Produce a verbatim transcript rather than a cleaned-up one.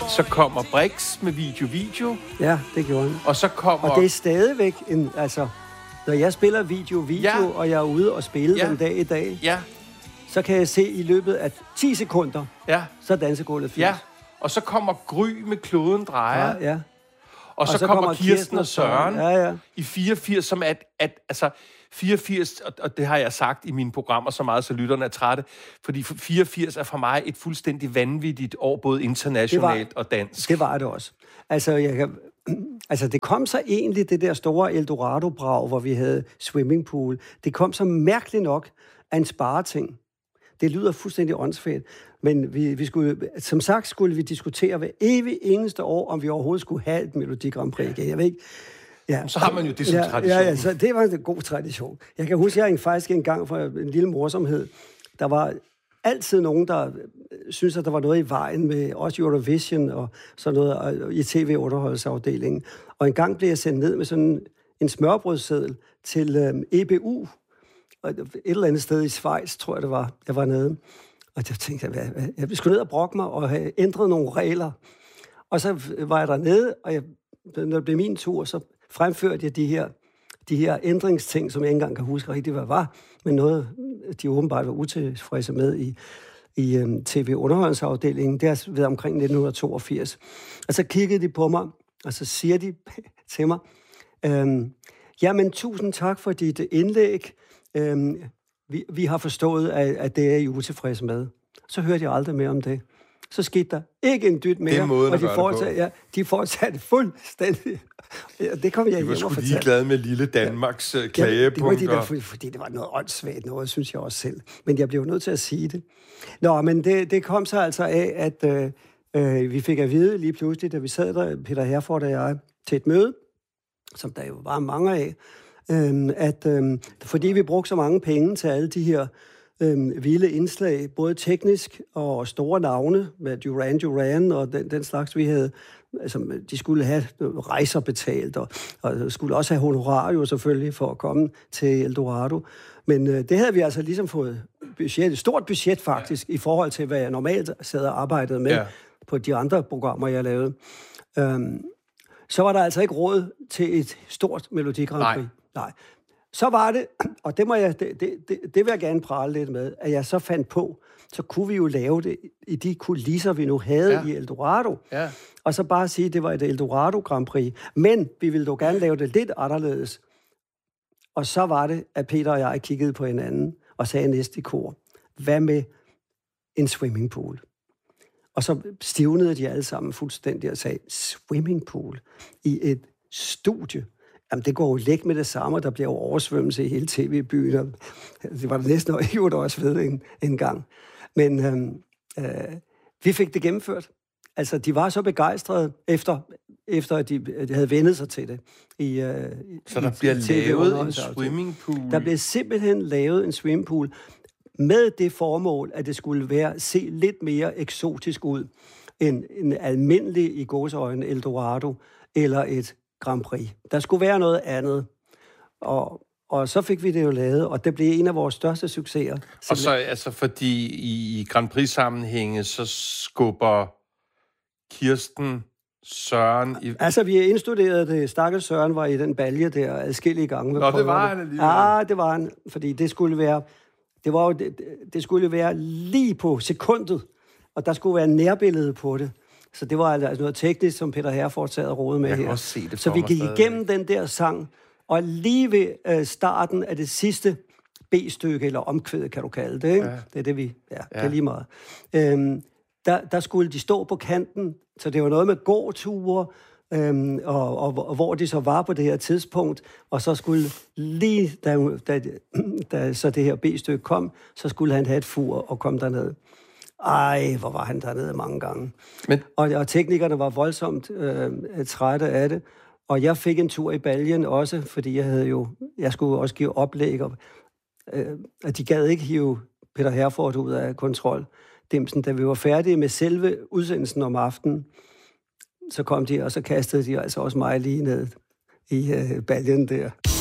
Så kommer Brix med video video. Ja, det gjorde han. Og så kommer... Og det er stadigvæk en... Altså, når jeg spiller video video, ja. og jeg er ude og spille ja. den dag i dag, ja. så kan jeg se i løbet af ti sekunder, ja. så er dansegulvet fint. Ja, og så kommer Gry med Kloden drejer. Ja, ja. Og, og så, så kommer, kommer Kirsten og Søren, Søren. Ja, ja. i fireogfirs, som at, at altså fireogfirs, og, og det har jeg sagt i mine programmer så meget, så lytterne er trætte, fordi fireogfirs er for mig et fuldstændig vanvittigt år, både internationalt det var, og dansk. Det var det også. Altså, jeg kan, altså, det kom så egentlig, det der store Eldorado-brag, hvor vi havde swimmingpool, det kom så mærkeligt nok af en spareting. Det lyder fuldstændig åndssvagt, men vi, vi skulle, som sagt skulle vi diskutere hver evig eneste år, om vi overhovedet skulle have et Melodi Grand Prix. Jeg ved ikke. Ja. Så har man jo det som ja, tradition. Ja, ja, så det var en god tradition. Jeg kan huske, at jeg faktisk engang for en lille morsomhed, der var altid nogen, der synes, at der var noget i vejen med også Eurovision og sådan noget i tv-underholdsafdelingen. Og en gang blev jeg sendt ned med sådan en smørbrødsseddel til øhm, E B U, et eller andet sted i Schweiz, tror jeg det var, jeg var nede. Og jeg tænkte, jeg, jeg skulle ned og brokke mig og have ændret nogle regler. Og så var jeg dernede, og jeg, når det blev min tur, så fremførte jeg de her, de her ændringsting, som jeg ikke engang kan huske rigtig, hvad var, men noget, de åbenbart var utilfredse med i, i um, tv-underholdsafdelingen. Det har været omkring nitten toogfirs. Og så kiggede de på mig, og så siger de til mig, øhm, jamen, tusind tak for dit indlæg. Øhm, vi, vi har forstået, at, at det er I utilfredse med. Så hørte jeg aldrig mere om det. Så skete der ikke en dyt mere. Det er måden, og de fortsatte, ja, de fortsatte fuldstændig. Ja, det kom jeg hjem og fortalte. Du var sgu ligeglad med lille Danmarks ja, klagepunkter. Det var de der, fordi, fordi det var noget åndssvagt noget, synes jeg også selv. Men jeg blev nødt til at sige det. Nå, men det, det kom så altså af, at øh, øh, vi fik at vide lige pludselig, da vi sad der, Peter Herford og jeg, til et møde, som der jo var mange af, øh, at øh, fordi vi brugte så mange penge til alle de her Øhm, vilde indslag, både teknisk og store navne med Duran Duran og den, den slags, vi havde. Altså, de skulle have rejser betalt, og, og skulle også have honorar jo selvfølgelig for at komme til Eldorado. Men øh, det havde vi altså ligesom fået budget, et stort budget faktisk, ja. I forhold til, hvad jeg normalt sad og arbejdede med ja. På de andre programmer, jeg lavede. Øhm, så var der altså ikke råd til et stort Melodi Grand Prix. Nej. Nej. Så var det, og det, må jeg, det, det, det vil jeg gerne prale lidt med, at jeg så fandt på, så kunne vi jo lave det i de kulisser, vi nu havde ja. I Eldorado. Ja. Og så bare sige, at det var et Eldorado Grand Prix. Men vi ville dog gerne lave det lidt anderledes. Og så var det, at Peter og jeg kiggede på hinanden og sagde næste i kor, hvad med en swimmingpool? Og så stivnede de alle sammen fuldstændig og sagde, swimmingpool i et studie? Jamen, det går jo læk med det samme, og der bliver jo oversvømmelse i hele tv-byen. Det var det næsten gjort også ved en, en gang. Men øhm, øh, vi fik det gennemført. Altså, de var så begejstrede, efter, efter at de, de havde vendet sig til det. I, øh, så der i, bliver i lavet en swimmingpool? Der bliver simpelthen lavet en swimmingpool med det formål, at det skulle være se lidt mere eksotisk ud end en almindelig, i gåseøjne, Eldorado eller et Grand Prix. Der skulle være noget andet. Og, og så fik vi det jo lavet, og det blev en af vores største succeser. Og så altså, fordi i Grand Prix-sammenhænge, så skubber Kirsten Søren i... Altså, vi indstuderede det. Stakkels Søren var i den balje der adskillige gange. Nå, det var han alligevel. Ja, det var han, fordi det skulle være... Det, var jo, det, det skulle være lige på sekundet, og der skulle være nærbillede på det. Så det var altså noget teknisk, som Peter Herford sad og rodede med jeg her. Også se det så vi gik igennem den der sang, og lige ved øh, starten af det sidste B-stykke, eller omkvæd, kan du kalde det, ikke? Ja. Det er det, vi... Ja, ja. Det er lige meget. Øhm, der, der skulle de stå på kanten, så det var noget med gåture, øhm, og, og, og hvor de så var på det her tidspunkt, og så skulle lige, da, da, da så det her B-stykke kom, så skulle han have et fur og komme derned. Ej, hvor var han dernede mange gange. Men... Og, og teknikerne var voldsomt øh, trætte af det. Og jeg fik en tur i baljen også, fordi jeg havde jo, jeg skulle også give oplæg. Og, øh, at de gad ikke hive Peter Herford ud af kontroldimsen. Da vi var færdige med selve udsendelsen om aftenen, så kom de, og så kastede de altså også mig lige ned i øh, baljen der.